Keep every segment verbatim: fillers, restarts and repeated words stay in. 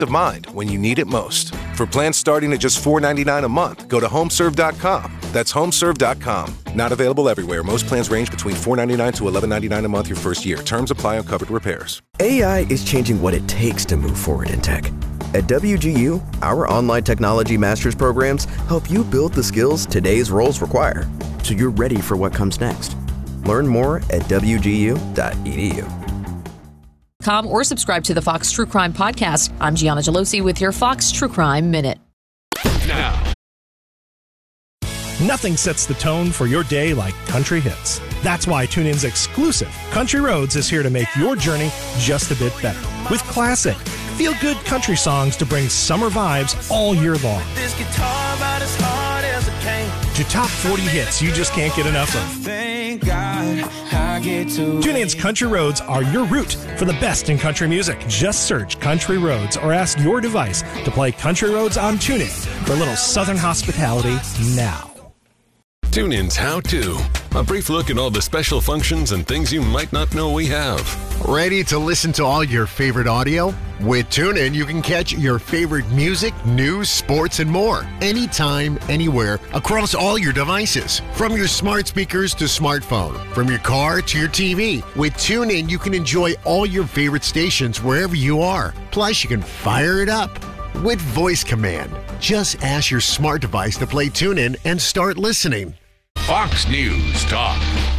of mind when you need it most. For plans starting at just four dollars and ninety-nine cents a month, go to homeserve dot com. That's homeserve dot com. Not available everywhere. Most plans range between four dollars and ninety-nine cents to eleven dollars and ninety-nine cents a month your first year. Terms apply on covered repairs. A I is changing what it takes to move forward in tech. At W G U, our online technology master's programs help you build the skills today's roles require, so you're ready for what comes next. Learn more at W G U dot E D U. Com or subscribe to the Fox True Crime Podcast. I'm Gianna Gelosi with your Fox True Crime Minute. Now. Nothing sets the tone for your day like country hits. That's why TuneIn's exclusive Country Roads is here to make your journey just a bit better. With classic, feel-good country songs to bring summer vibes all year long. This guitar about as hard as it can. To top forty hits you just can't get enough of. Thank God I get to TuneIn's Country Roads are your route for the best in country music. Just search Country Roads or ask your device to play Country Roads on TuneIn for a little Southern hospitality now. TuneIn's How To. A brief look at all the special functions and things you might not know we have. Ready to listen to all your favorite audio? With TuneIn, you can catch your favorite music, news, sports, and more. Anytime, anywhere, across all your devices. From your smart speakers to smartphone. From your car to your T V. With TuneIn, you can enjoy all your favorite stations wherever you are. Plus, you can fire it up with voice command. Just ask your smart device to play TuneIn and start listening. Fox News Talk.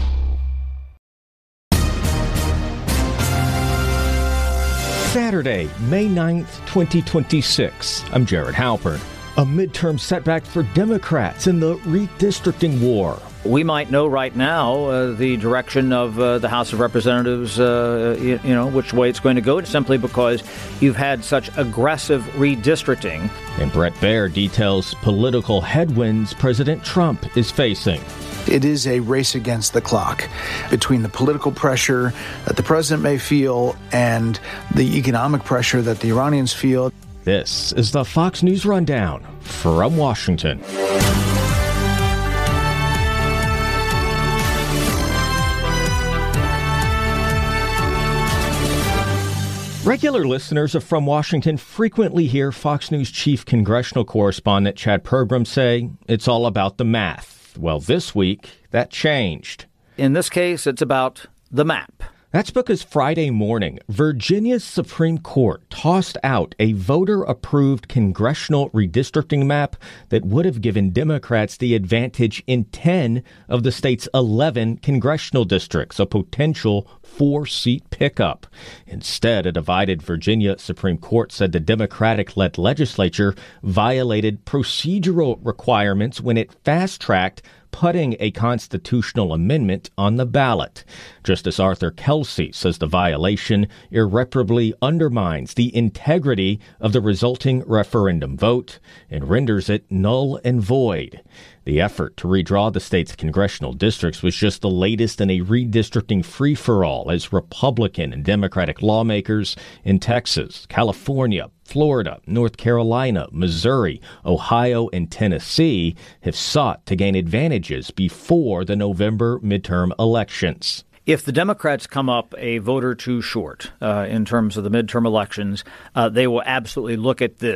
Saturday, May ninth, twenty twenty-six. I'm Jared Halpern. A midterm setback for Democrats in the redistricting war. We might know right now uh, the direction of uh, the House of Representatives, uh, you, you know, which way it's going to go, simply because you've had such aggressive redistricting. And Brett Baer details political headwinds President Trump is facing. It is a race against the clock between the political pressure that the president may feel and the economic pressure that the Iranians feel. This is the Fox News Rundown from Washington. Regular listeners of From Washington frequently hear Fox News chief congressional correspondent Chad Pergram say it's all about the math. Well, this week, that changed. In this case, it's about the map. That's because Friday morning, Virginia's Supreme Court tossed out a voter-approved congressional redistricting map that would have given Democrats the advantage in ten of the state's eleven congressional districts, a potential four-seat pickup. Instead, a divided Virginia Supreme Court said the Democratic-led legislature violated procedural requirements when it fast-tracked putting a constitutional amendment on the ballot. Justice Arthur Kelsey says the violation irreparably undermines the integrity of the resulting referendum vote and renders it null and void. The effort to redraw the state's congressional districts was just the latest in a redistricting free-for-all as Republican and Democratic lawmakers in Texas, California, Florida, North Carolina, Missouri, Ohio, and Tennessee have sought to gain advantages before the November midterm elections. If the Democrats come up a vote or two short uh, in terms of the midterm elections, uh, they will absolutely look at this